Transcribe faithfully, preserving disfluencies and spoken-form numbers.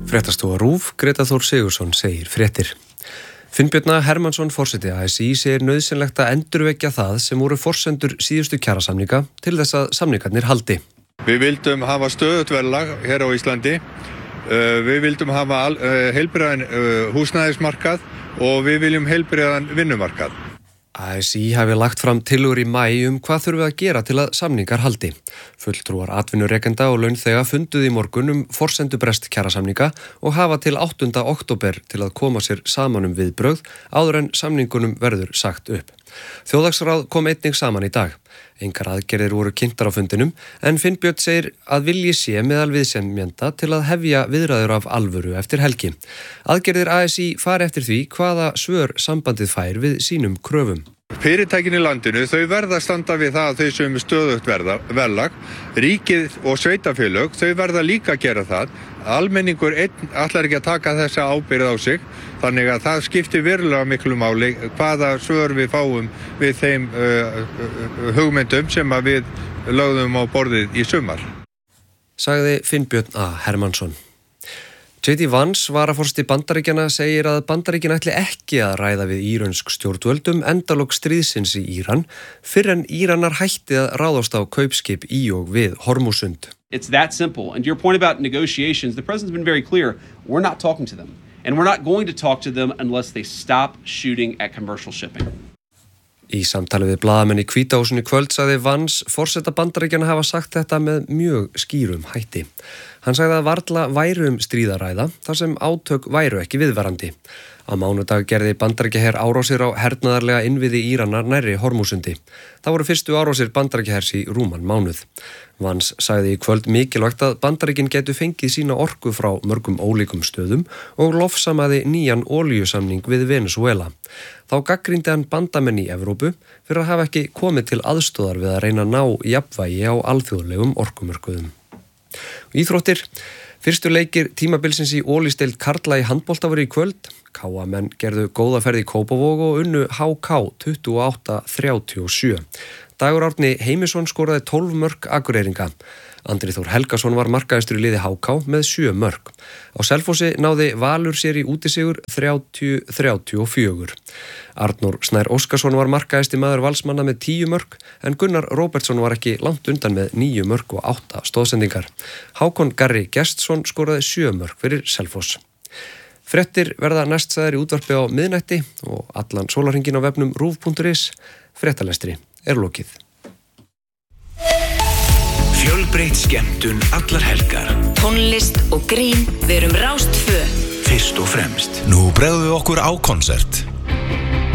Fréttastofa RÚV, Greta Þór Sigurðsson segir fréttir. Finnbjörn Hermannsson, forseti A S í, segir nauðsynlegt að endurvekja það sem voru forsendur síðustu kjarasamninga til þess að samningarnir haldi. Við vildum hafa stöðugt verðlag hér á Íslandi. Við vildum hafa heilbrigðan húsnæðismarkað og við viljum heilbrigðan vinnumarkað. A S í hafi lagt fram tillögur í maí um hvað þurfi að gera til að samningar haldi. Fulltrúar atvinnurekenda og launþega funduðu í morgun um forsendubrest kjarasamninga og hafa til áttunda október til að koma sér saman um viðbrögð áður en samningunum verður sagt upp. Þjóðhagsráð kom einnig saman í dag. Engar aðgerðir voru kynntar á fundinum en Finnbjörn segir að vilji sé meðal viðsemjenda til að hefja viðræður af alvöru eftir helgi. Aðgerðir A S í fari eftir því hvaða svör sambandið fær við sínum kröfum. Fyrirtækin í landinu, þau verða að standa við það að þau sem stöðugt verðlag. Ríkið og sveitafélög, þau verða líka að gera það. Almenningur einn ætlar ekki að taka þessa ábyrgð á sig, þannig að það skiptir verulega miklu máli hvaða svör við fáum við þeim uh, uh, hugmyndum sem að við lögðum á borðið í sumar. Sagði Finnbjörn A. Hermannsson. J D Vance, varaforseti Bandaríkjanna, segir að Bandaríkin ætli ekki að ræða við írönsk stjórnvöldum endalok stríðsins í Íran fyrr en Íranar hætti að ráðast á kaupskip í og við Hormúsund. It's that simple. And to your point about negotiations, the president's been very clear. We're not talking to them. And we're not going to talk to them unless they stop shooting at commercial shipping. Í samtali við blaðamenn í Hvíta húsinu í kvöld sagði Vance forseta Bandaríkjanna hafa sagt þetta með mjög skýrum hætti. Hann sagði að varla væru um stríðaræða þar sem átök væru ekki viðvarandi. Á mánudag gerði Bandaríkjaher árásir á hernaðarlega innviði Íranar nærri Hormúsundi. Það voru fyrstu árásir Bandaríkjahers í rúman mánuð. Vance sagði í kvöld mikilvægt að Bandaríkin getu fengið sína orku frá mörgum ólíkum stöðum og lofsamaði nýjan olíusamning við Venezuela. Þá gagnrýndi hann bandamenn í Evrópu fyrir að hafa ekki komið til aðstoðar við að reyna að ná jafnvægi á alþjóðlegum orkumörkuðum. Íþróttir. Fyrstu leikir tímabilsins í Ólísdeild karla í handbolta voru í kvöld. K A menn gerðu góða ferð í Kópavog og unnu H K tuttugu og átta þrjátíu og sjö. Dagur Árni Heimisson skoraði tólf mörk Akureyringa. Andri Þór Helgason var markahæstur í liði H K með sjö mörk. Á Selfossi náði Valur sér í útisigur þrjátíu þrjátíu og fjögur. Arnór Snær Óskarsson var markahæsti maður Valsmanna með tíu mörk en Gunnar Róbertsson var ekki langt undan með níu mörk og átta stóðsendingar. Hákon Garri Gestsson skoraði sjö mörk fyrir Selfoss. Fréttir verða næst sagðar í útvarpi á miðnætti og allan sólarhringinn á vefnum rúv punktur is. Fréttalestri er lokið. Fjölbreytt skemmtun allar helgar. Tónlist og grín, við erum Rás tvö. Fyrst og fremst. Nú bregðum við okkur á konsert.